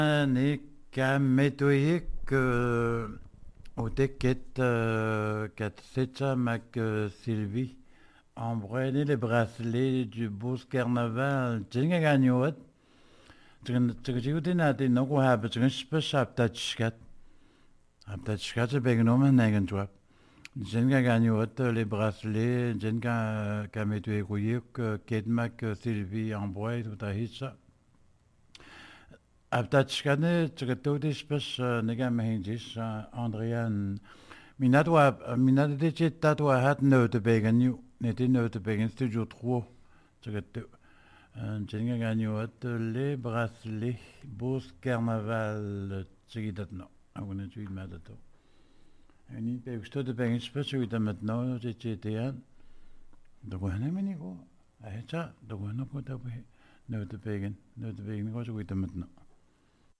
Ne kametuik uteket katsecha mac Sylvie embroyer les bracelets du beau carnaval jinga gagnoat tsigutiina tin no ko habe tsigin spesap tachkat aptachkat begnom negen twap jinga gagnoat les bracelets jinga kametuik uyuk ket mac Sylvie embroyer tout à hitcha aptachkane tsigatudis spes nega mahindis Andrian minat de tatwa hat no te begen nu net in no te begen studio 3 tsigat jinga gagnoat les bracelets beau carnaval tsigidat no agone tu madato ani pe sto de begen spes uit met no tsietian do gona meni go acha do gona pota no te begen go uit met no